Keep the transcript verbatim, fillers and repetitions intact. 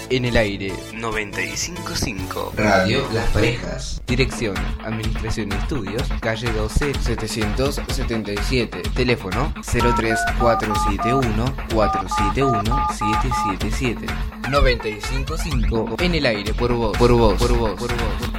en el aire. noventa y cinco punto cinco. Radio Las Parejas. Dirección, Administración y Estudios, calle doce, setecientos setenta y siete. Teléfono cero tres cuatro siete uno cuatro siete uno siete siete siete. noventa y cinco punto cinco en el aire por vos, por vos, por vos, por vos.